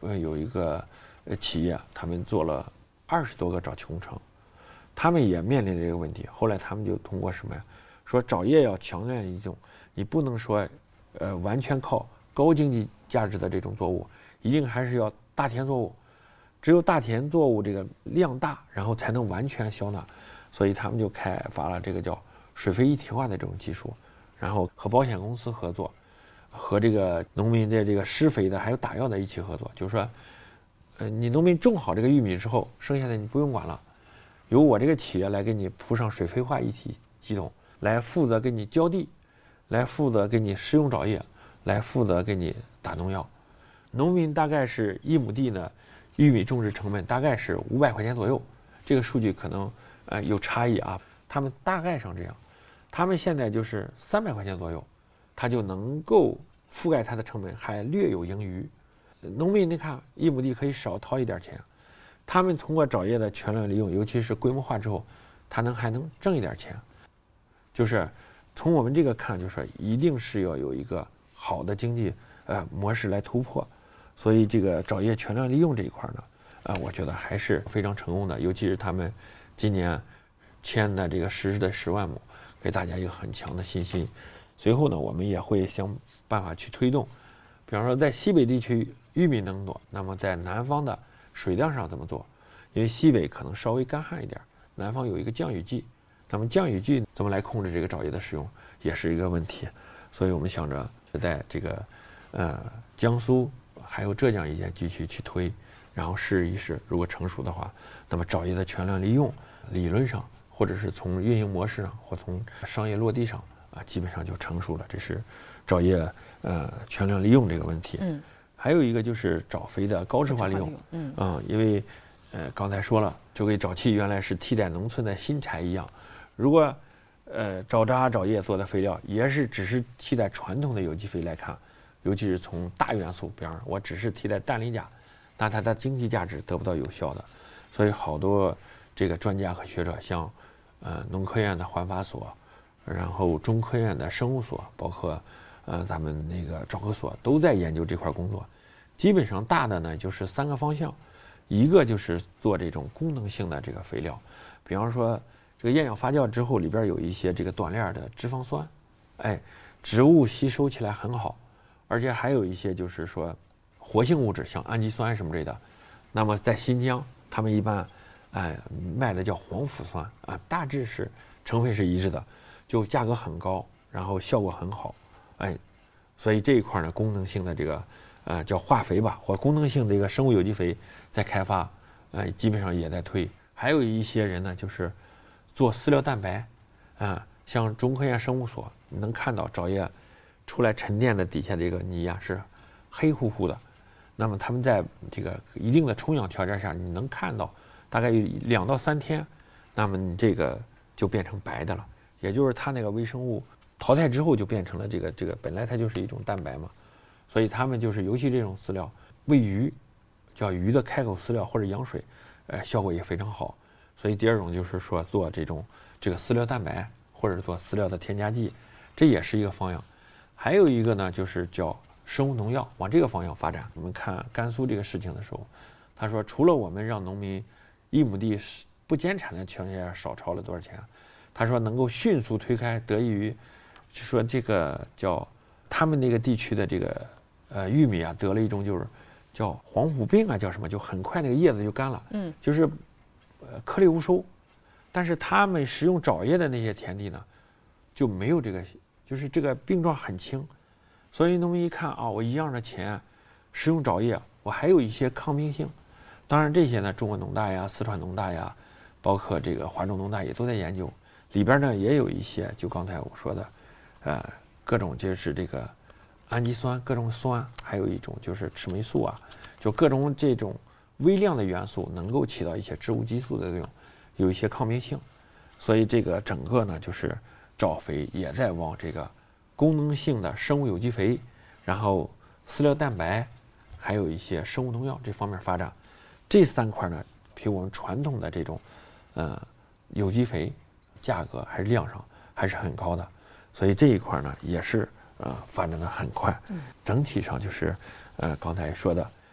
有一个企业，他们做了20多个沼气工程，他们也面临这个问题。后来他们就通过什么呀？说沼液要强调一种，你不能说完全靠高经济价值的这种作物，一定还是要大田作物。只有大田作物这个量大，然后才能完全消纳。所以他们就开发了这个叫水肥一体化的这种技术，然后和保险公司合作，和这个农民的这个施肥的还有打药的一起合作。就是说，你农民种好这个玉米之后，剩下的你不用管了，由我这个企业来给你铺上水肥化一体系统，来负责给你浇地，来负责给你施用沼液，来负责给你打农药。农民大概是1亩地呢，玉米种植成本大概是500块钱左右，这个数据可能有差异啊。他们大概上这样，他们现在就是300块钱左右，他就能够覆盖它的成本，还略有盈余。农民你看1亩地可以少掏一点钱，他们通过沼液的全量利用，尤其是规模化之后，他还能挣一点钱。就是从我们这个看，就是说一定是要有一个好的经济模式来突破。所以这个沼液全量利用这一块呢，我觉得还是非常成功的，尤其是他们今年签的这个实施的10万亩，给大家一个很强的信心。随后呢，我们也会想办法去推动，比方说在西北地区玉米能多，那么在南方的水量上怎么做？因为西北可能稍微干旱一点，南方有一个降雨季，那么降雨季怎么来控制这个沼液的使用，也是一个问题。所以我们想着在这个江苏还有浙江一些地区去推，然后试一试，如果成熟的话，那么沼液的全量利用，理论上或者是从运营模式上或从商业落地上基本上就成熟了。这是沼液全量利用这个问题。还有一个就是沼肥的高质化利用。因为刚才说了，就跟沼气原来是替代农村的新柴一样，如果沼渣沼液做的肥料也是只是替代传统的有机肥来看，尤其是从大元素，比方说我只是替代氮磷钾，那它的经济价值得不到有效的。所以好多这个专家和学者，像农科院的环法所，然后中科院的生物所，包括咱们那个沼科所都在研究这块工作。基本上大的呢就是3个方向，一个就是做这种功能性的这个肥料，比方说这个厌氧发酵之后里边有一些这个短链的脂肪酸，植物吸收起来很好，而且还有一些就是说活性物质，像氨基酸什么之类的。那么在新疆，他们一般卖的叫黄腐酸大致是成分是一致的，就价格很高，然后效果很好。所以这一块呢，功能性的这个叫化肥吧，或功能性的一个生物有机肥在开发，基本上也在推。还有一些人呢，就是做饲料蛋白，像中科院生物所能看到沼液出来沉淀的底下这个泥是黑乎乎的，那么他们在这个一定的充氧条件下，你能看到大概2到3天，那么你这个就变成白的了，也就是它那个微生物淘汰之后就变成了这个本来它就是一种蛋白嘛。所以他们就是尤其这种饲料喂鱼，叫鱼的开口饲料或者羊水，效果也非常好。所以第二种就是说做这个饲料蛋白，或者做饲料的添加剂，这也是一个方向。还有一个呢，就是叫生物农药，往这个方向发展。我们看甘肃这个事情的时候，他说除了我们让农民1亩地不减产的情况下少超了多少钱，他说能够迅速推开，得益于就说这个叫他们那个地区的这个玉米得了一种就是叫黄虎病叫什么，就很快那个叶子就干了，就是颗粒无收。但是他们使用沼液的那些田地呢，就没有这个，就是这个病状很轻。所以农民一看我一样的钱使用沼液，我还有一些抗病性。当然这些呢，中国农大呀、四川农大呀，包括这个华中农大也都在研究，里边呢也有一些就刚才我说的各种就是这个氨基酸，各种酸，还有一种就是赤霉素就各种这种微量的元素能够起到一些植物激素的作用，有一些抗病性。所以这个整个呢就是沼肥也在往这个功能性的生物有机肥，然后饲料蛋白，还有一些生物农药这方面发展。这3块呢，比我们传统的这种有机肥价格还是量上还是很高的。所以这一块呢也是发展的很快。整体上就是刚才说的